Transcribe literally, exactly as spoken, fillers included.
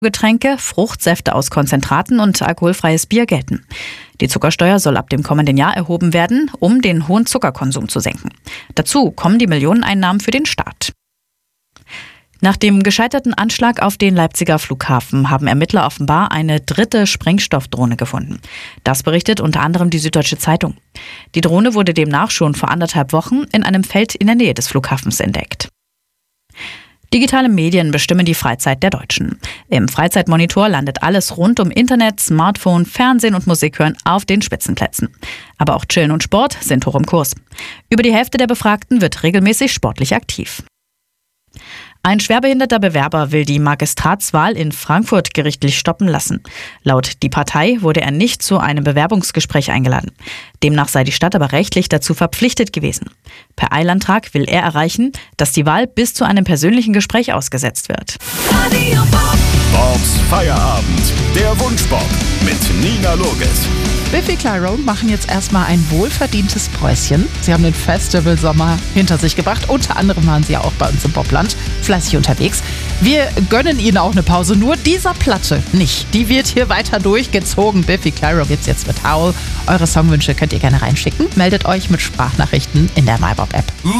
Getränke, Fruchtsäfte aus Konzentraten und alkoholfreies Bier gelten. Die Zuckersteuer soll ab dem kommenden Jahr erhoben werden, um den hohen Zuckerkonsum zu senken. Dazu kommen die Millioneneinnahmen für den Staat. Nach dem gescheiterten Anschlag auf den Leipziger Flughafen haben Ermittler offenbar eine dritte Sprengstoffdrohne gefunden. Das berichtet unter anderem die Süddeutsche Zeitung. Die Drohne wurde demnach schon vor anderthalb Wochen in einem Feld in der Nähe des Flughafens entdeckt. Digitale Medien bestimmen die Freizeit der Deutschen. Im Freizeitmonitor landet alles rund um Internet, Smartphone, Fernsehen und Musik hören auf den Spitzenplätzen. Aber auch Chillen und Sport sind hoch im Kurs. Über die Hälfte der Befragten wird regelmäßig sportlich aktiv. Ein schwerbehinderter Bewerber will die Magistratswahl in Frankfurt gerichtlich stoppen lassen. Laut Die Partei wurde er nicht zu einem Bewerbungsgespräch eingeladen. Demnach sei die Stadt aber rechtlich dazu verpflichtet gewesen. Per Eilantrag will er erreichen, dass die Wahl bis zu einem persönlichen Gespräch ausgesetzt wird. Bobs Feierabend, der Wunschbob mit Nina Loges. Biffy Clyro machen jetzt erstmal ein wohlverdientes Päuschen. Sie haben den Festivalsommer hinter sich gebracht. Unter anderem waren sie ja auch bei uns im Bobland fleißig unterwegs. Wir gönnen ihnen auch eine Pause, nur dieser Platte nicht. Die wird hier weiter durchgezogen. Biffy Clyro geht's jetzt mit Howl. Eure Songwünsche könnt ihr gerne reinschicken. Meldet euch mit Sprachnachrichten in der MyBob-App.